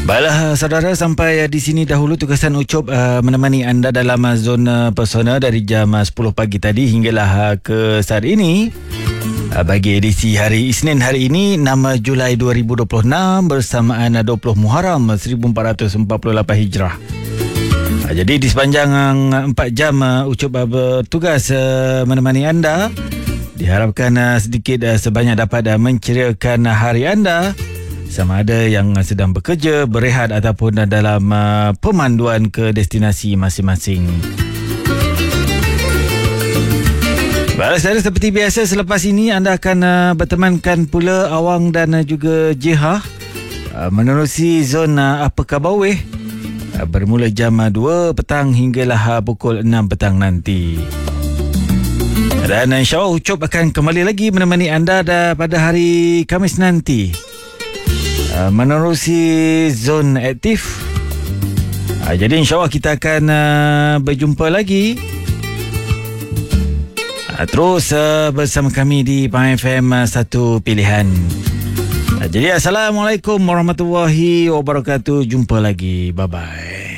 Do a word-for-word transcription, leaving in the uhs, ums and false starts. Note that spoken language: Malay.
Baiklah saudara, sampai di sini dahulu tugasan Ucup uh, menemani anda dalam uh, zona persona dari jam uh, sepuluh pagi tadi hinggalah uh, ke saat ini. Uh, bagi edisi hari Isnin hari ini enam Julai dua ribu dua puluh enam bersamaan uh, dua puluh Muharram seribu empat ratus empat puluh lapan Hijrah. Uh, jadi di sepanjang uh, empat jam uh, Ucup uh, bertugas uh, menemani anda. Diharapkan uh, sedikit uh, sebanyak dapat uh, menceriakan uh, hari anda, sama ada yang sedang bekerja, berehat ataupun dalam uh, pemanduan ke destinasi masing-masing. Baiklah saudara, seperti biasa selepas ini anda akan uh, bertemankan pula Awang dan uh, juga Jeha uh, menerusi zona uh, Apakah Baweh uh, bermula jam uh, dua petang hinggalah uh, pukul enam petang nanti. Dan uh, insyaAllah Ucup akan kembali lagi menemani anda dah pada hari Khamis nanti. Uh, menerusi zon aktif. Uh, jadi insyaAllah kita akan uh, berjumpa lagi. Uh, terus uh, bersama kami di Pahang F M uh, Satu Pilihan. Uh, jadi Assalamualaikum warahmatullahi wabarakatuh. Jumpa lagi. Bye-bye.